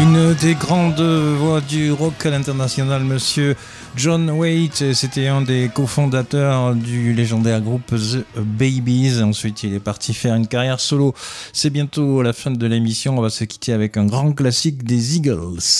Une des grandes voix du rock à l'international, monsieur John Waite. C'était un des cofondateurs du légendaire groupe The Babies. Ensuite, il est parti faire une carrière solo. C'est bientôt la fin de l'émission. On va se quitter avec un grand classique des Eagles.